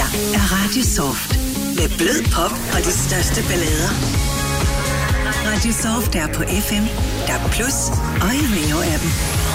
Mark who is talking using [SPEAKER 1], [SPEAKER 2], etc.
[SPEAKER 1] er Radio Soft. Med blød pop og de største ballader. Radio Soft er på FM, DAB+ og i Rio-appen.